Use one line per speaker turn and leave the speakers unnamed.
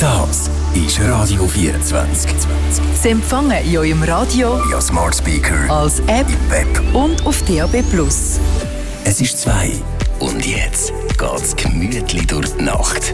Das ist Radio 24.
Sie empfangen in eurem Radio,
via Smart Speaker,
als App
im Web
und auf DAB+.
Es ist 2 und jetzt geht's gemütlich durch die Nacht.